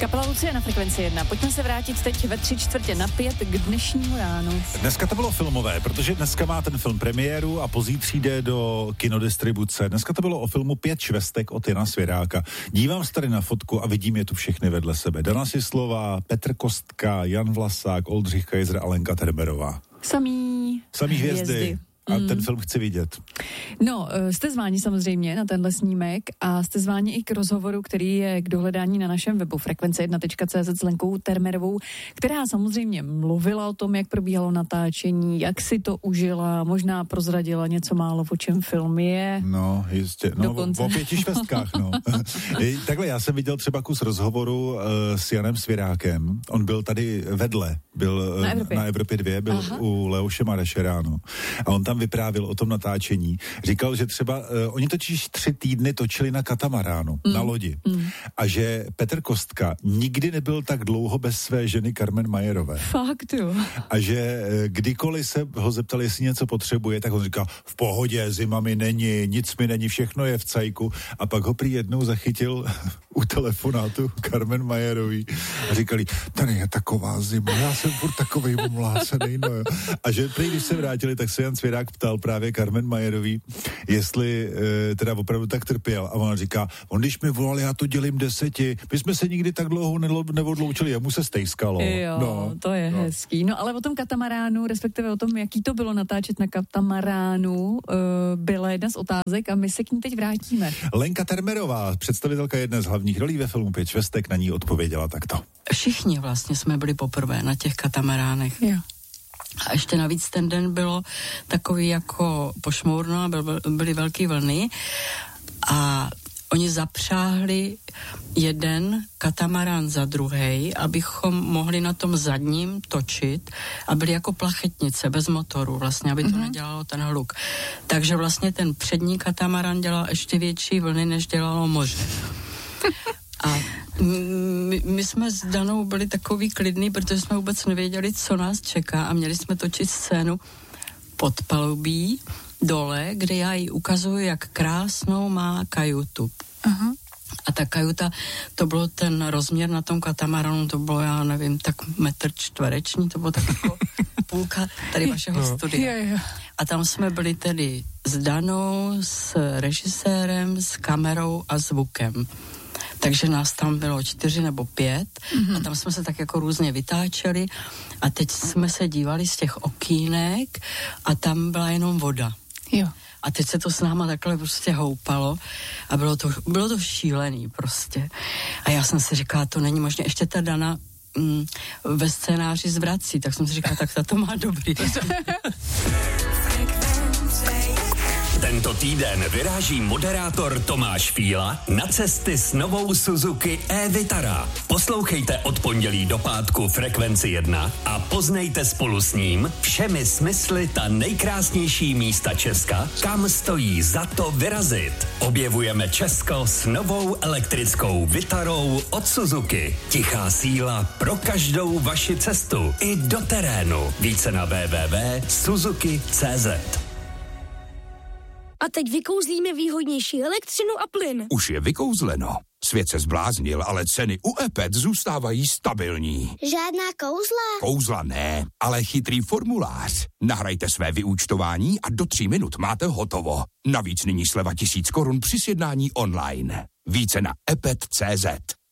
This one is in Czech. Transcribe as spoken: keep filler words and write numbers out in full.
Kapela Lucie na Frekvenci jedna. Pojďme se vrátit teď ve tři čtvrtě na pět k dnešnímu ránu. Dneska to bylo filmové, protože dneska má ten film premiéru a pozítří jde do kinodistribuce. Dneska to bylo o filmu Pět švestek od Jana Svěráka. Dívám se tady na fotku a vidím je tu všechny vedle sebe. Dana Sislova, Petr Kostka, Jan Vlasák, Oldřich Kejzer a Lenka Termerová. Samý, Samý hvězdy. hvězdy. A mm. ten film chci vidět. No, jste zváni samozřejmě na tenhle snímek a jste zváni i k rozhovoru, který je k dohledání na našem webu frekvence jedna tečka cé zet s Lenkou Termerovou, která samozřejmě mluvila o tom, jak probíhalo natáčení, jak si to užila, možná prozradila něco málo, o čem film je. No, jistě. No, Dokonce. o pěti švestkách, no. Takhle, já jsem viděl třeba kus rozhovoru uh, s Janem Svěrákem. On byl tady vedle, byl na Evropě, na Evropě dvě, byl Aha. u Leoše Marešeránu. A on tam vyprávěl o tom natáčení. Říkal, že třeba, uh, oni totiž tři týdny točili na katamaránu, mm. na lodi. Mm. A že Petr Kostka nikdy nebyl tak dlouho bez své ženy Carmen Majerové. Fakt jo. A že uh, kdykoliv se ho zeptali, jestli něco potřebuje, tak on říkal, v pohodě, zima mi není, nic mi není, všechno je v cajku. A pak ho prý jednou zachytil u telefonátu Carmen Majerový a říkali, tady je taková zima, já jsem furt takovej omlácenej, no jo. A že prý, když se vrátili, tak se Jan Svěrák ptal právě Carmen Majerový, jestli e, teda opravdu tak trpěl. A ona říká, on když mi volal, já to dělím deseti, my jsme se nikdy tak dlouho neodloučili, jemu se stejskalo. Jo, no, to je no. hezký. No ale o tom katamaránu, respektive o tom, jaký to bylo natáčet na katamaránu, e, byla jedna z otázek a my se k ní teď vrátíme. Lenka Termerová, představitelka jedné z hlavních rolí ve filmu Pět švestek, na ní odpověděla takto. Všichni vlastně jsme byli poprvé na těch katamaránech. Jo. A ještě navíc ten den bylo takový jako pošmourno a byl, byly velké vlny a oni zapřáhli jeden katamarán za druhej, abychom mohli na tom zadním točit a byly jako plachetnice bez motoru vlastně, aby to mm-hmm. nedělalo ten hluk. Takže vlastně ten přední katamarán dělal ještě větší vlny, než dělalo moře. A my, my jsme s Danou byli takový klidný, protože jsme vůbec nevěděli, co nás čeká a měli jsme točit scénu pod palubí dole, kde já jí ukazuju, jak krásnou má kajutu. Aha. A ta kajuta, to bylo ten rozměr na tom katamaranu, to bylo, já nevím, tak metr čtvereční, to bylo tak jako půlka tady vašeho no. studia. Je, je. A tam jsme byli tedy s Danou, s režisérem, s kamerou a zvukem. Takže nás tam bylo čtyři nebo pět mm-hmm. a tam jsme se tak jako různě vytáčeli a teď jsme se dívali z těch okýnek a tam byla jenom voda. Jo. A teď se to s náma takhle prostě houpalo a bylo to, bylo to šílený prostě. A já jsem si říkala, to není možné, ještě ta Dana mm, ve scénáři zvrací, tak jsem si říkala, tak ta to má dobrý. Tento týden vyráží moderátor Tomáš Fíla na cesty s novou Suzuki e-Vitara. Poslouchejte od pondělí do pátku Frekvenci jedna a poznejte spolu s ním všemi smysly ta nejkrásnější místa Česka, kam stojí za to vyrazit. Objevujeme Česko s novou elektrickou Vitarou od Suzuki. Tichá síla pro každou vaši cestu i do terénu. Více na w w w tečka suzuki tečka c z. A teď vykouzlíme výhodnější elektřinu a plyn. Už je vykouzleno. Svět se zbláznil, ale ceny u Epet zůstávají stabilní. Žádná kouzla? Kouzla ne, ale chytrý formulář. Nahrajte své vyúčtování a do tří minut máte hotovo. Navíc nyní sleva tisíc korun při sjednání online. Více na epet tečka cé zet.